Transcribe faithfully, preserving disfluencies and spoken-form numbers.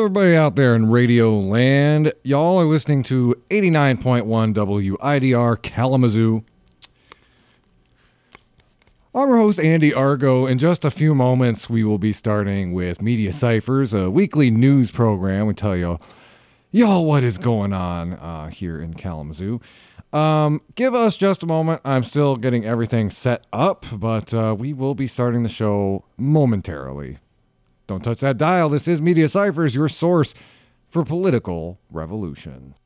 everybody out there in Radio Land. Y'all are listening to eighty-nine point one W I D R Kalamazoo. I'm your host, Andy Argo. In just a few moments, we will be starting with Media Ciphers, a weekly news program. We tell you, y'all what is going on uh, here in Kalamazoo. Um, give us just a moment. I'm still getting everything set up, but uh, we will be starting the show momentarily. Don't touch that dial. This is Media Ciphers, your source for political revolution.